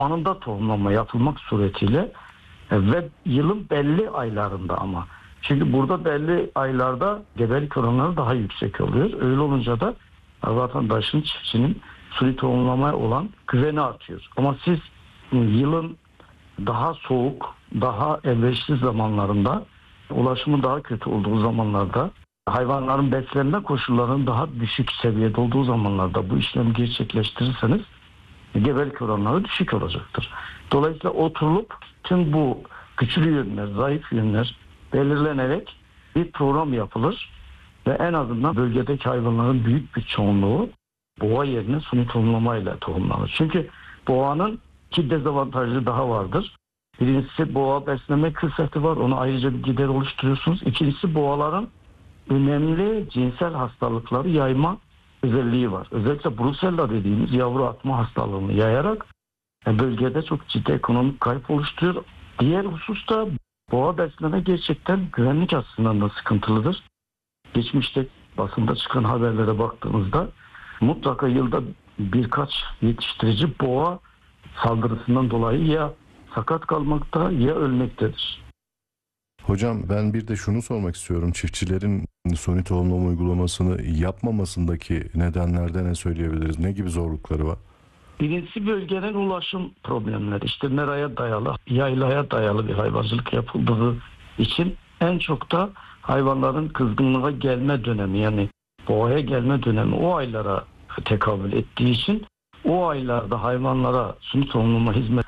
anında tohumlama yapılmak suretiyle ve yılın belli aylarında ama. Çünkü burada belli aylarda gebelik oranları daha yüksek oluyor. Öyle olunca da vatandaşın, çiftçinin suni tohumlamaya olan güveni artıyor. Ama siz yılın daha soğuk, daha elverişsiz zamanlarında, ulaşımın daha kötü olduğu zamanlarda, hayvanların beslenme koşullarının daha düşük seviyede olduğu zamanlarda bu işlemi gerçekleştirirseniz gebelik oranları düşük olacaktır. Dolayısıyla oturulup tüm bu güçlü yönler, zayıf yönler belirlenerek bir program yapılır ve en azından bölgedeki hayvanların büyük bir çoğunluğu boğa yerine suni tohumlamayla tohumlanır. Çünkü boğanın iki dezavantajı daha vardır. Birincisi boğa besleme külfeti var. Ona ayrıca bir gider oluşturuyorsunuz. İkincisi boğaların önemli cinsel hastalıkları yayma özelliği var. Özellikle Brusella dediğimiz yavru atma hastalığını yayarak bölgede çok ciddi ekonomik kayıp oluşturuyor. Diğer hususta boğa besleme gerçekten güvenlik açısından da sıkıntılıdır. Geçmişte basında çıkan haberlere baktığımızda mutlaka yılda birkaç yetiştirici boğa saldırısından dolayı ya sakat kalmakta ya ölmektedir. Hocam ben bir de şunu sormak istiyorum. Çiftçilerin suni tohumlama uygulamasını yapmamasındaki nedenlerden ne söyleyebiliriz? Ne gibi zorlukları var? Birincisi bölgenin ulaşım problemleri. İşte meraya dayalı, yaylaya dayalı bir hayvancılık yapıldığı için en çok da hayvanların kızgınlığa gelme dönemi, yani boğaya gelme dönemi o aylara tekabül ettiği için o aylarda hayvanlara suni tohumlama hizmet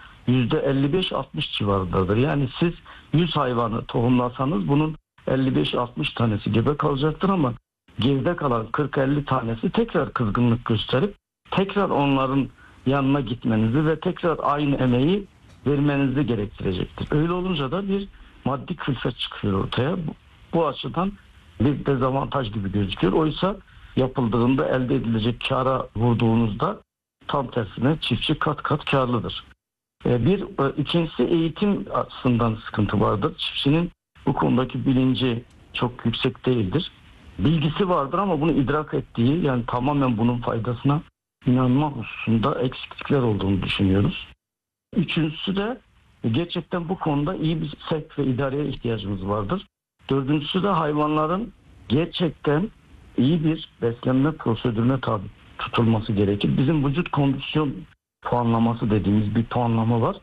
%55-60 civarındadır. Yani siz 100 hayvanı tohumlasanız bunun 55-60 tanesi gebe kalacaktır ama geride kalan 40-50 tanesi tekrar kızgınlık gösterip tekrar onların yanına gitmenizi ve tekrar aynı emeği vermenizi gerektirecektir. Öyle olunca da bir maddi külfet çıkıyor ortaya. Bu açıdan bir dezavantaj gibi gözüküyor. Oysa yapıldığında elde edilecek kâra vurduğunuzda tam tersine çiftçi kat kat kârlıdır. İkincisi eğitim açısından sıkıntı vardır. Çiftçinin bu konudaki bilinci çok yüksek değildir. Bilgisi vardır ama bunu idrak ettiği, yani tamamen bunun faydasına inanma hususunda eksiklikler olduğunu düşünüyoruz. Üçüncüsü de gerçekten bu konuda iyi bir sevk ve idareye ihtiyacımız vardır. Dördüncüsü de hayvanların gerçekten iyi bir beslenme prosedürüne tabi tutulması gerekir. Bizim vücut kondisyon puanlaması dediğimiz bir puanlama var.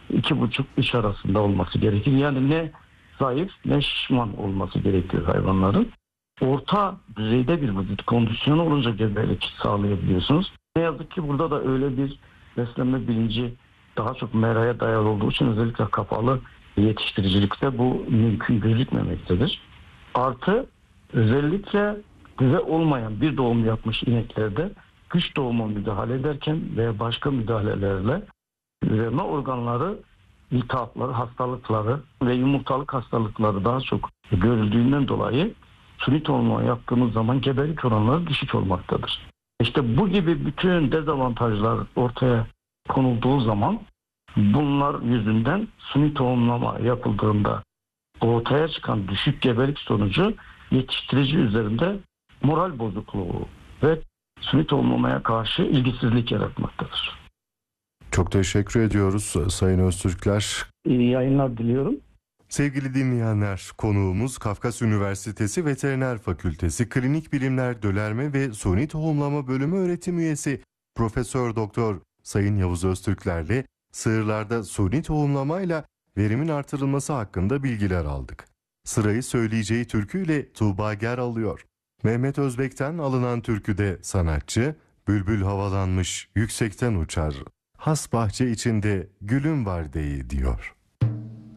2,5-3 arasında olması gerekir. Yani ne zayıf ne şişman olması gerekiyor hayvanların. Orta düzeyde bir vücut kondisyonu olunca gebelik sağlayabiliyorsunuz. Ne yazık ki burada da öyle bir beslenme bilinci daha çok meraya dayalı olduğu için özellikle kapalı yetiştiricilikte bu mümkün gözükmemektedir. Artı özellikle güve olmayan bir doğum yapmış ineklerde güç doğuma müdahale ederken veya başka müdahalelerle üreme organları, iltihapları, hastalıkları ve yumurtalık hastalıkları daha çok görüldüğünden dolayı suni tohumlama yaptığımız zaman gebelik oranları düşük olmaktadır. İşte bu gibi bütün dezavantajlar ortaya konulduğu zaman bunlar yüzünden suni tohumlama yapıldığında ortaya çıkan düşük gebelik sonucu yetiştirici üzerinde moral bozukluğu ve suni tohumlamaya karşı ilgisizlik yaratmaktadır. Çok teşekkür ediyoruz Sayın Öztürkler. İyi yayınlar diliyorum. Sevgili dinleyenler, konuğumuz Kafkas Üniversitesi Veteriner Fakültesi Klinik Bilimler Dölerme ve Suni Tohumlama Bölümü öğretim üyesi Profesör Doktor Sayın Yavuz Öztürkler'le sığırlarda suni tohumlamayla verimin artırılması hakkında bilgiler aldık. Sırayı söyleyeceği türküyle Tuğba Ger alıyor. Mehmet Özbek'ten alınan türküde sanatçı, bülbül havalanmış yüksekten uçar, has bahçe içinde gülüm var deyi diyor.